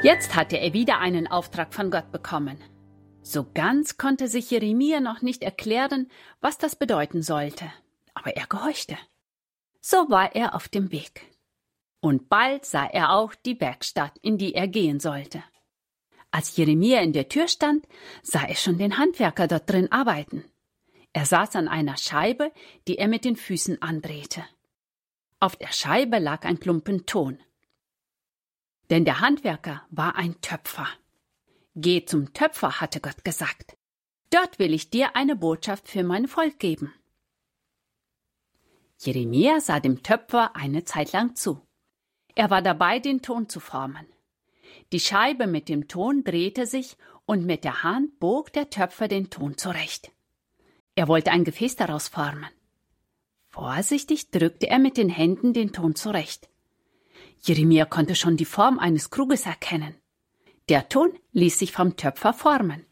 Jetzt hatte er wieder einen Auftrag von Gott bekommen. So ganz konnte sich Jeremia noch nicht erklären, was das bedeuten sollte, aber er gehorchte. So war er auf dem Weg. Und bald sah er auch die Werkstatt, in die er gehen sollte. Als Jeremia in der Tür stand, sah er schon den Handwerker dort drin arbeiten. Er saß an einer Scheibe, die er mit den Füßen andrehte. Auf der Scheibe lag ein Klumpen Ton. Denn der Handwerker war ein Töpfer. Geh zum Töpfer, hatte Gott gesagt. Dort will ich dir eine Botschaft für mein Volk geben. Jeremia sah dem Töpfer eine Zeit lang zu. Er war dabei, den Ton zu formen. Die Scheibe mit dem Ton drehte sich und mit der Hand bog der Töpfer den Ton zurecht. Er wollte ein Gefäß daraus formen. Vorsichtig drückte er mit den Händen den Ton zurecht. Jeremia konnte schon die Form eines Kruges erkennen. Der Ton ließ sich vom Töpfer formen.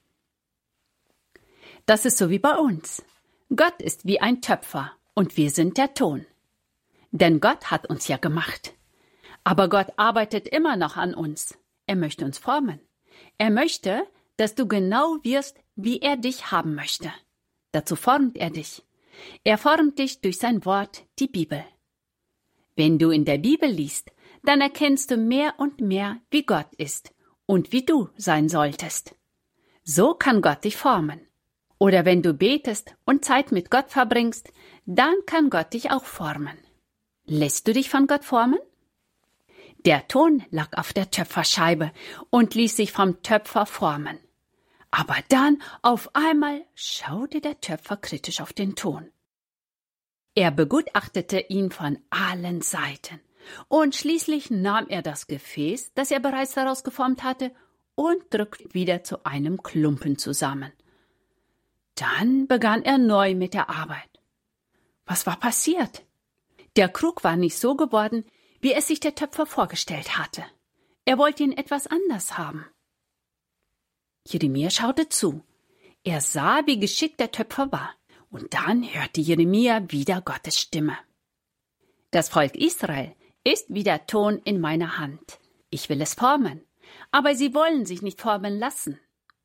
Das ist so wie bei uns. Gott ist wie ein Töpfer und wir sind der Ton. Denn Gott hat uns ja gemacht. Aber Gott arbeitet immer noch an uns. Er möchte uns formen. Er möchte, dass du genau wirst, wie er dich haben möchte. Dazu formt er dich. Er formt dich durch sein Wort, die Bibel. Wenn du in der Bibel liest, dann erkennst du mehr und mehr, wie Gott ist und wie du sein solltest. So kann Gott dich formen. Oder wenn du betest und Zeit mit Gott verbringst, dann kann Gott dich auch formen. Lässt du dich von Gott formen? Der Ton lag auf der Töpferscheibe und ließ sich vom Töpfer formen. Aber dann auf einmal schaute der Töpfer kritisch auf den Ton. Er begutachtete ihn von allen Seiten und schließlich nahm er das Gefäß, das er bereits daraus geformt hatte, und drückte wieder zu einem Klumpen zusammen. Dann begann er neu mit der Arbeit. Was war passiert? Der Krug war nicht so geworden, wie es sich der Töpfer vorgestellt hatte. Er wollte ihn etwas anders haben. Jeremia schaute zu. Er sah, wie geschickt der Töpfer war. Und dann hörte Jeremia wieder Gottes Stimme. Das Volk Israel ist wie der Ton in meiner Hand. Ich will es formen, aber sie wollen sich nicht formen lassen.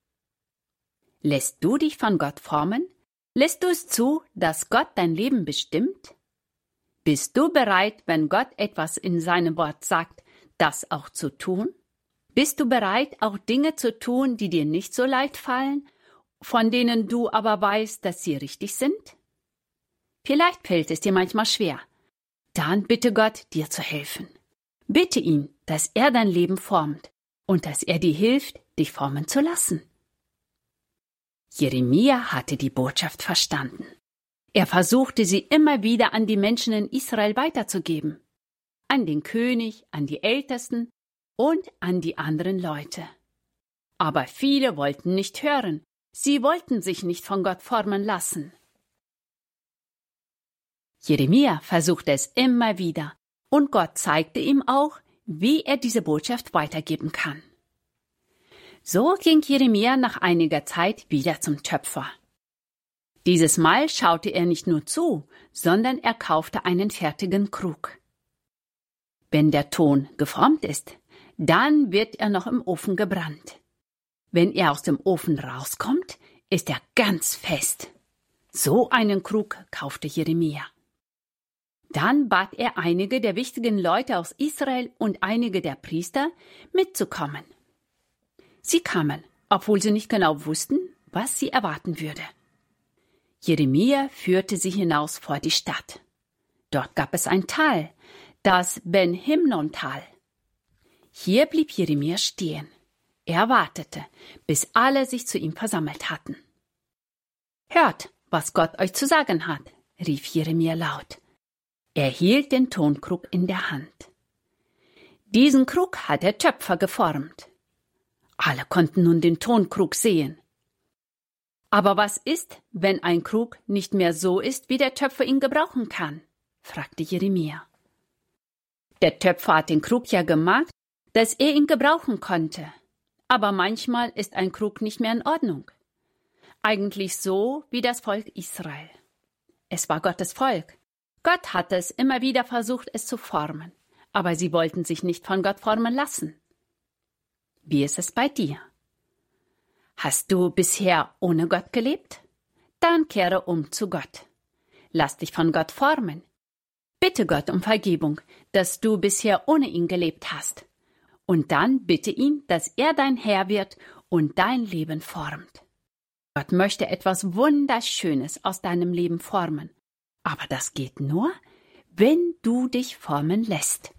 Lässt du dich von Gott formen? Lässt du es zu, dass Gott dein Leben bestimmt? Bist du bereit, wenn Gott etwas in seinem Wort sagt, das auch zu tun? Bist du bereit, auch Dinge zu tun, die dir nicht so leicht fallen, von denen du aber weißt, dass sie richtig sind? Vielleicht fällt es dir manchmal schwer. Dann bitte Gott, dir zu helfen. Bitte ihn, dass er dein Leben formt und dass er dir hilft, dich formen zu lassen. Jeremia hatte die Botschaft verstanden. Er versuchte sie immer wieder an die Menschen in Israel weiterzugeben. An den König, an die Ältesten und an die anderen Leute. Aber viele wollten nicht hören. Sie wollten sich nicht von Gott formen lassen. Jeremia versuchte es immer wieder und Gott zeigte ihm auch, wie er diese Botschaft weitergeben kann. So ging Jeremia nach einiger Zeit wieder zum Töpfer. Dieses Mal schaute er nicht nur zu, sondern er kaufte einen fertigen Krug. Wenn der Ton geformt ist, dann wird er noch im Ofen gebrannt. Wenn er aus dem Ofen rauskommt, ist er ganz fest. So einen Krug kaufte Jeremia. Dann bat er einige der wichtigen Leute aus Israel und einige der Priester, mitzukommen. Sie kamen, obwohl sie nicht genau wussten, was sie erwarten würde. Jeremia führte sie hinaus vor die Stadt. Dort gab es ein Tal, das Ben-Himnon-Tal. Hier blieb Jeremia stehen. Er wartete, bis alle sich zu ihm versammelt hatten. »Hört, was Gott euch zu sagen hat«, rief Jeremia laut. Er hielt den Tonkrug in der Hand. Diesen Krug hat der Töpfer geformt. Alle konnten nun den Tonkrug sehen. Aber was ist, wenn ein Krug nicht mehr so ist, wie der Töpfer ihn gebrauchen kann? Fragte Jeremia. Der Töpfer hat den Krug ja gemacht, dass er ihn gebrauchen konnte. Aber manchmal ist ein Krug nicht mehr in Ordnung. Eigentlich so wie das Volk Israel. Es war Gottes Volk. Gott hatte es immer wieder versucht, es zu formen. Aber sie wollten sich nicht von Gott formen lassen. Wie ist es bei dir? Hast du bisher ohne Gott gelebt? Dann kehre um zu Gott. Lass dich von Gott formen. Bitte Gott um Vergebung, dass du bisher ohne ihn gelebt hast. Und dann bitte ihn, dass er dein Herr wird und dein Leben formt. Gott möchte etwas Wunderschönes aus deinem Leben formen. Aber das geht nur, wenn du dich formen lässt.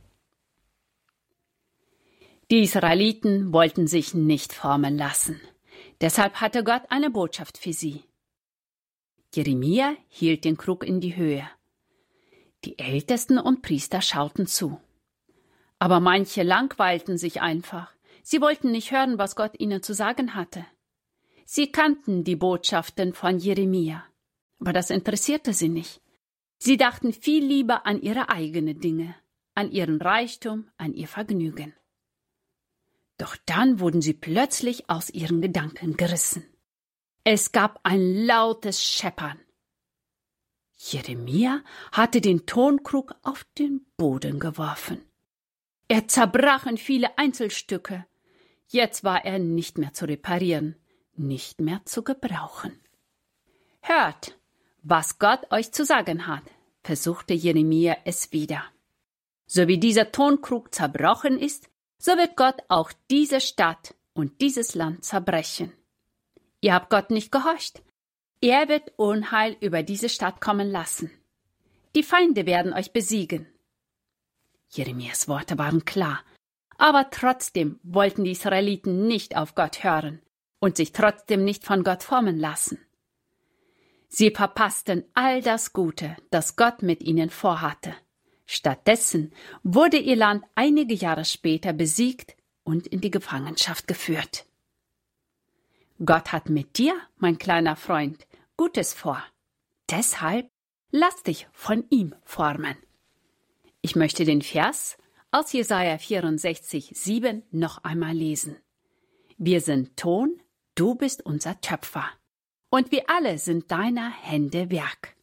Die Israeliten wollten sich nicht formen lassen. Deshalb hatte Gott eine Botschaft für sie. Jeremia hielt den Krug in die Höhe. Die Ältesten und Priester schauten zu. Aber manche langweilten sich einfach. Sie wollten nicht hören, was Gott ihnen zu sagen hatte. Sie kannten die Botschaften von Jeremia, aber das interessierte sie nicht. Sie dachten viel lieber an ihre eigenen Dinge, an ihren Reichtum, an ihr Vergnügen. Doch dann wurden sie plötzlich aus ihren Gedanken gerissen. Es gab ein lautes Scheppern. Jeremia hatte den Tonkrug auf den Boden geworfen. Er zerbrach in viele Einzelstücke. Jetzt war er nicht mehr zu reparieren, nicht mehr zu gebrauchen. Hört, was Gott euch zu sagen hat, versuchte Jeremia es wieder. So wie dieser Tonkrug zerbrochen ist, so wird Gott auch diese Stadt und dieses Land zerbrechen. Ihr habt Gott nicht gehorcht. Er wird Unheil über diese Stadt kommen lassen. Die Feinde werden euch besiegen. Jeremias Worte waren klar, aber trotzdem wollten die Israeliten nicht auf Gott hören und sich trotzdem nicht von Gott formen lassen. Sie verpassten all das Gute, das Gott mit ihnen vorhatte. Stattdessen wurde ihr Land einige Jahre später besiegt und in die Gefangenschaft geführt. Gott hat mit dir, mein kleiner Freund, Gutes vor. Deshalb lass dich von ihm formen. Ich möchte den Vers aus Jesaja 64,7 noch einmal lesen. Wir sind Ton, du bist unser Töpfer, und wir alle sind deiner Hände Werk.